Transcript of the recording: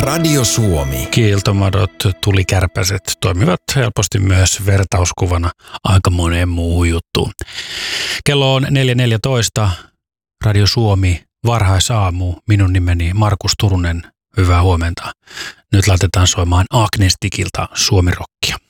Radio Suomi. Kiiltomadot, tulikärpäset toimivat helposti myös vertauskuvana aika moneen muuhun juttuun. Kello on 4.14. Radio Suomi, varhaisaamu. Minun nimeni Markus Turunen. Hyvää huomenta. Nyt laitetaan soimaan Agnestikilta Suomirokkia.